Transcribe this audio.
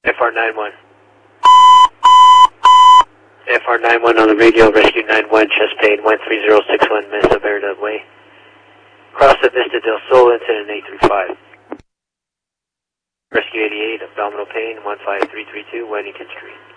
FR91. FR91 on the radio, rescue 91, chest pain 13061 Mesa Verde Way. Cross the Vista del Sol, incident 835. Rescue 88, abdominal pain 15332, Weddington Street.